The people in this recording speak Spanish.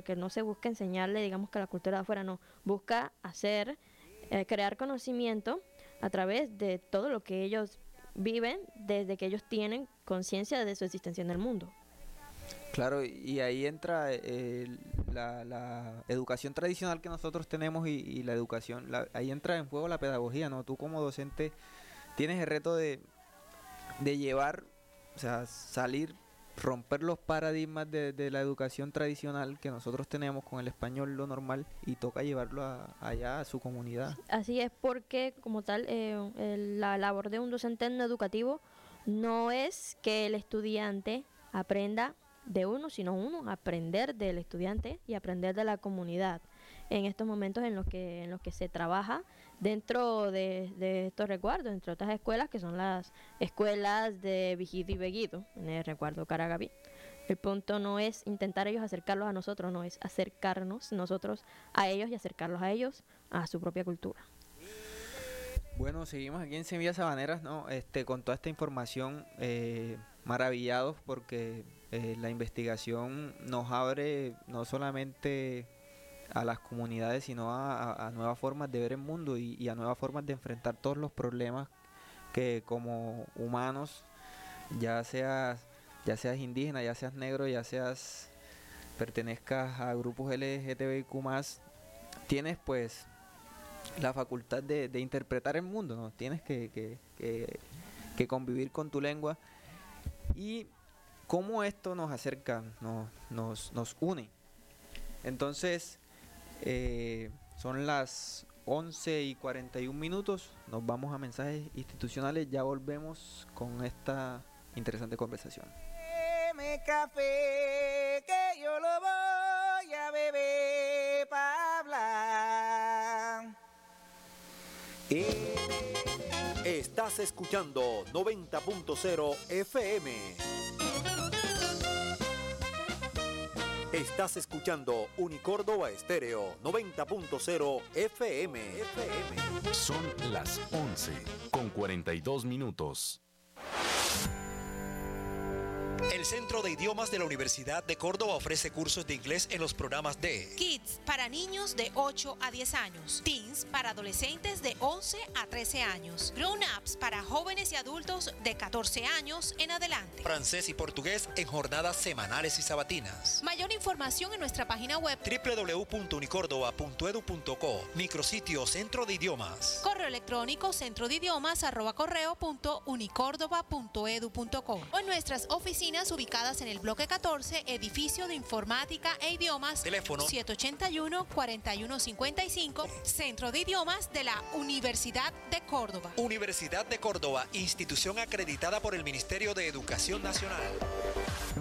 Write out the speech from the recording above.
porque no se busca enseñarle, digamos, que la cultura de afuera, no, busca crear conocimiento a través de todo lo que ellos viven desde que ellos tienen conciencia de su existencia en el mundo. Claro, y ahí entra la educación tradicional que nosotros tenemos y la educación, ahí entra en juego la pedagogía, ¿no? Tú como docente tienes el reto de llevar, o sea, salir, romper los paradigmas de la educación tradicional que nosotros tenemos con el español, lo normal, y toca llevarlo allá a su comunidad. Así es, porque como tal, la labor de un docente no educativo no es que el estudiante aprenda de uno, sino uno aprender del estudiante y aprender de la comunidad. En estos momentos en los que se trabaja dentro de estos resguardos, entre otras escuelas, que son las escuelas de Vigido y Veguido, en el resguardo Caragaví. El punto no es intentar ellos acercarlos a nosotros, no es acercarnos nosotros a ellos y acercarlos a ellos a su propia cultura. Bueno, seguimos aquí en Semillas Sabaneras, ¿no? Con toda esta información, maravillados porque la investigación nos abre no solamente a las comunidades, sino a nuevas formas de ver el mundo y a nuevas formas de enfrentar todos los problemas que como humanos, ya seas indígena, ya seas negro, ya seas pertenezcas a grupos LGTBIQ+, tienes pues la facultad de interpretar el mundo, ¿no? Tienes que convivir con tu lengua y cómo esto nos acerca, nos une. Entonces, son las 11:41, nos vamos a mensajes institucionales, ya volvemos con esta interesante conversación. Deme café que yo lo voy a beber para hablar. Estás escuchando 90.0 FM. Estás escuchando Unicórdoba Estéreo 90.0 FM. Son las 11:42. El Centro de Idiomas de la Universidad de Córdoba ofrece cursos de inglés en los programas de Kids para niños de 8 a 10 años, Teens para adolescentes de 11 a 13 años, Grown Ups para jóvenes y adultos de 14 años en adelante, francés y portugués en jornadas semanales y sabatinas. Mayor información en nuestra página web www.unicordoba.edu.co, micrositio Centro de Idiomas. Correo electrónico centrodeidiomas@correo.unicordoba.edu.co o en nuestras oficinas ubicadas en el bloque 14, edificio de informática e idiomas, teléfono 781-4155, Centro de Idiomas de la Universidad de Córdoba. Universidad de Córdoba, institución acreditada por el Ministerio de Educación Nacional.